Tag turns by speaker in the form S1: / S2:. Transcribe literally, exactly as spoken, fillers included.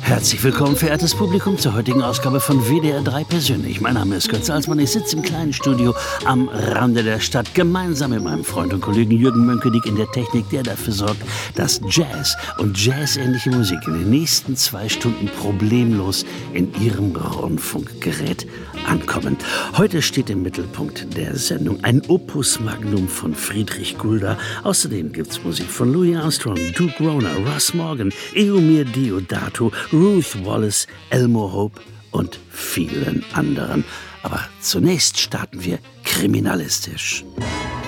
S1: Herzlich willkommen, verehrtes Publikum, zur heutigen Ausgabe von W D R drei persönlich. Mein Name ist Götz Alsmann. Ich sitze im kleinen Studio am Rande der Stadt, gemeinsam mit meinem Freund und Kollegen Jürgen Mönkedick in der Technik, der dafür sorgt, dass Jazz und jazzähnliche Musik in den nächsten zwei Stunden problemlos in Ihrem Rundfunkgerät ankommen. Heute steht im Mittelpunkt der Sendung ein Opus Magnum von Friedrich Gulda. Außerdem gibt's Musik von Louis Armstrong, Duke Roner, Russ Morgan, Eumir Deodato, Ruth Wallace, Elmore Hope und vielen anderen. Aber zunächst starten wir kriminalistisch.